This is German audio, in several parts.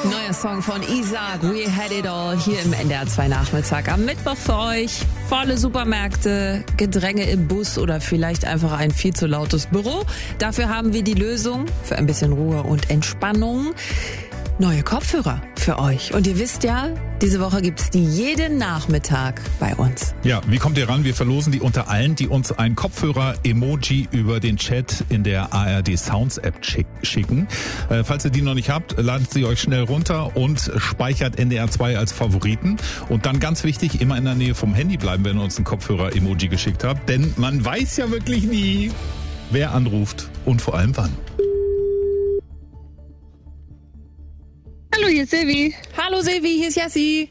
Neuer Song von Isaac, We Had It All, hier im NDR 2 Nachmittag. Am Mittwoch für euch volle Supermärkte, Gedränge im Bus oder vielleicht einfach ein viel zu lautes Büro. Dafür haben wir die Lösung für ein bisschen Ruhe und Entspannung. Neue Kopfhörer für euch. Und ihr wisst ja, diese Woche gibt's die jeden Nachmittag bei uns. Ja, wie kommt ihr ran? Wir verlosen die unter allen, die uns ein Kopfhörer-Emoji über den Chat in der ARD Sounds App schicken. Falls ihr die noch nicht habt, ladet sie euch schnell runter und speichert NDR 2 als Favoriten. Und dann ganz wichtig, immer in der Nähe vom Handy bleiben, wenn ihr uns ein Kopfhörer-Emoji geschickt habt. Denn man weiß ja wirklich nie, wer anruft und vor allem wann. Hallo, hier ist Silvi. Hallo Silvi, hier ist Jessie.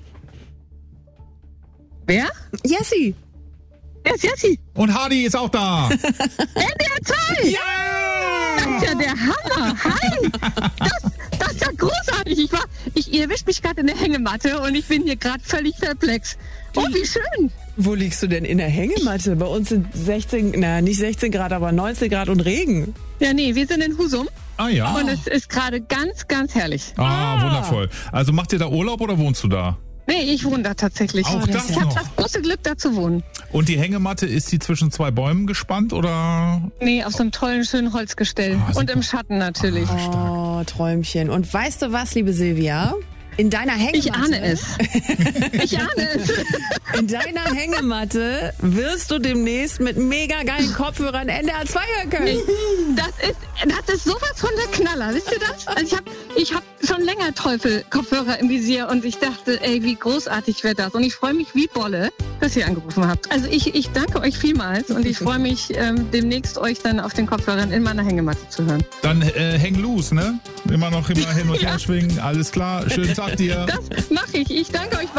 Wer? Jessie. Wer ist Jessie? Und Hardy ist auch da. NDR 2! Ja! Das ist ja der Hammer. Hi! Das ist ja großartig. Ihr erwischt mich gerade in der Hängematte und ich bin hier gerade völlig perplex. Oh, wie schön. Wo liegst du denn in der Hängematte? Bei uns sind 16 Grad, aber 19 Grad und Regen. Ja, nee, wir sind in Husum. Ah ja. Und es ist gerade ganz, ganz herrlich. Ah, wundervoll. Also macht ihr da Urlaub oder wohnst du da? Nee, ich wohne da tatsächlich. Auch das Ich habe noch. das große Glück, da zu wohnen. Und die Hängematte, ist die zwischen zwei Bäumen gespannt oder? Nee, auf so einem tollen, schönen Holzgestell. Ah, Und im Schatten natürlich. Oh, Träumchen. Und weißt du was, liebe Silvia? In deiner Hängematte. Ich ahne es. Ich ahne es. In deiner Hängematte wirst du demnächst mit mega geilen Kopfhörern NDR 2 hören können. Das ist sowas von der Knaller, wisst ihr das? Also ich hab schon länger Teufel-Kopfhörer im Visier und ich dachte, ey, wie großartig wird das. Und ich freue mich wie Bolle, dass ihr angerufen habt. Also ich danke euch vielmals und ich freue mich, demnächst euch dann auf den Kopfhörern in meiner Hängematte zu hören. Dann häng loose, ne? Immer hin und her schwingen, alles klar. Schönen Tag dir. Das mache ich. Ich danke euch beiden.